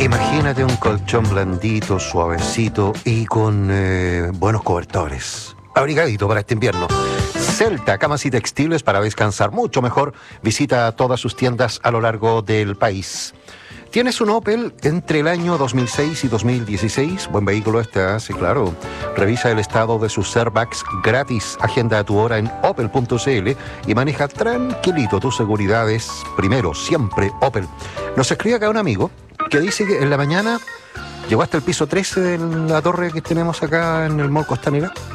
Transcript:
Imagínate un colchón blandito, suavecito y con buenos cobertores. Abrigadito para este invierno. Celta, camas y textiles para descansar mucho mejor. Visita todas sus tiendas a lo largo del país. ¿Tienes un Opel entre el año 2006 y 2016? Buen vehículo este, sí, claro. Revisa el estado de sus airbags gratis. Agenda tu hora en opel.cl y maneja tranquilito. Tu seguridad es primero, siempre Opel. Nos escribe acá un amigo que dice que en la mañana llegó hasta el piso 13 de la torre que tenemos acá en el Mall Costanera